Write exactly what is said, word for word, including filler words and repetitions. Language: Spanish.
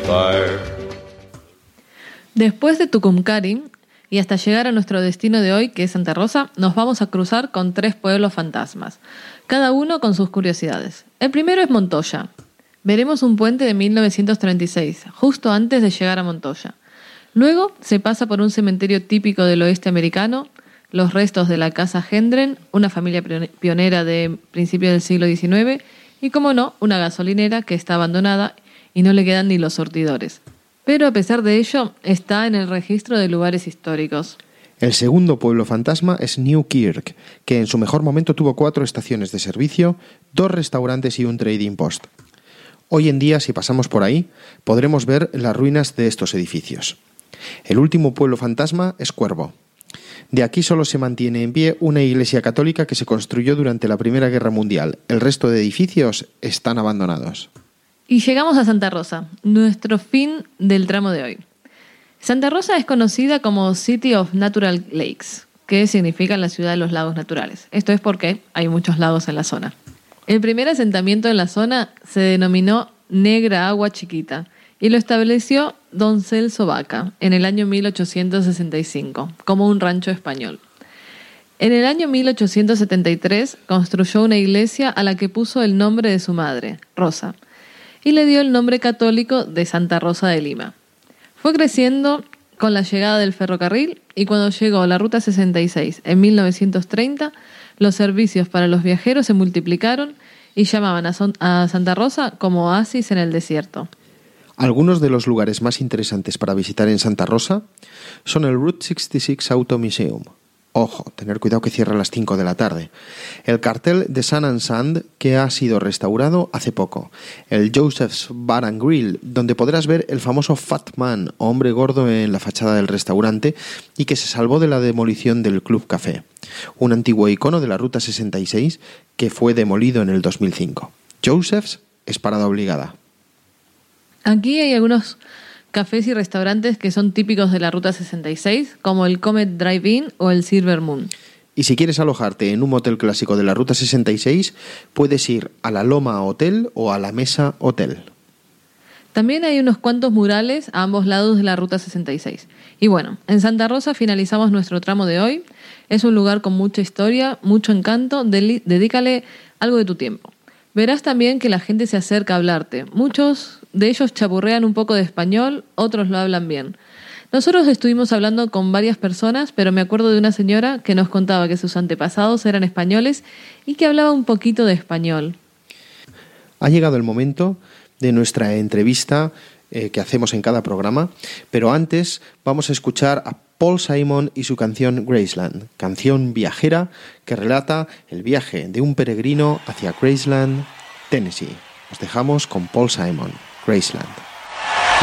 fire. Después de Tucumcari y hasta llegar a nuestro destino de hoy, que es Santa Rosa, nos vamos a cruzar con tres pueblos fantasmas, cada uno con sus curiosidades. El primero es Montoya. Veremos un puente de mil novecientos treinta y seis, justo antes de llegar a Montoya. Luego se pasa por un cementerio típico del oeste americano, los restos de la Casa Hendren, una familia pionera de principios del siglo diecinueve, y, como no, una gasolinera que está abandonada y no le quedan ni los surtidores. Pero a pesar de ello, está en el registro de lugares históricos. El segundo pueblo fantasma es Newkirk, que en su mejor momento tuvo cuatro estaciones de servicio, dos restaurantes y un trading post. Hoy en día, si pasamos por ahí, podremos ver las ruinas de estos edificios. El último pueblo fantasma es Cuervo. De aquí solo se mantiene en pie una iglesia católica que se construyó durante la Primera Guerra Mundial. El resto de edificios están abandonados. Y llegamos a Santa Rosa, nuestro fin del tramo de hoy. Santa Rosa es conocida como City of Natural Lakes, que significa la ciudad de los lagos naturales. Esto es porque hay muchos lagos en la zona. El primer asentamiento en la zona se denominó Negra Agua Chiquita y lo estableció Don Celso Vaca en el año mil ochocientos sesenta y cinco, como un rancho español. En el año mil ochocientos setenta y tres construyó una iglesia a la que puso el nombre de su madre, Rosa, y le dio el nombre católico de Santa Rosa de Lima. Fue creciendo con la llegada del ferrocarril y cuando llegó la Ruta sesenta y seis en mil novecientos treinta, los servicios para los viajeros se multiplicaron y llamaban a, Son- a Santa Rosa como oasis en el desierto. Algunos de los lugares más interesantes para visitar en Santa Rosa son el Route sesenta y seis Auto Museum. Ojo, tener cuidado que cierra a las cinco de la tarde. El cartel de Sun and Sand, que ha sido restaurado hace poco. El Joseph's Bar and Grill, donde podrás ver el famoso Fat Man, hombre gordo en la fachada del restaurante y que se salvó de la demolición del Club Café. Un antiguo icono de la Ruta sesenta y seis que fue demolido en el dos mil cinco. Joseph's es parada obligada. Aquí hay algunos cafés y restaurantes que son típicos de la Ruta sesenta y seis, como el Comet Drive-In o el Silver Moon. Y si quieres alojarte en un motel clásico de la Ruta sesenta y seis, puedes ir a la Loma Hotel o a la Mesa Hotel. También hay unos cuantos murales a ambos lados de la Ruta sesenta y seis. Y bueno, en Santa Rosa finalizamos nuestro tramo de hoy. Es un lugar con mucha historia, mucho encanto. Deli- dedícale algo de tu tiempo. Verás también que la gente se acerca a hablarte. Muchos de ellos chapurrean un poco de español, otros lo hablan bien. Nosotros estuvimos hablando con varias personas, pero me acuerdo de una señora que nos contaba que sus antepasados eran españoles y que hablaba un poquito de español. Ha llegado el momento de nuestra entrevista eh, que hacemos en cada programa, pero antes vamos a escuchar a Paul Simon y su canción Graceland, canción viajera que relata el viaje de un peregrino hacia Graceland, Tennessee. Os dejamos con Paul Simon, Graceland.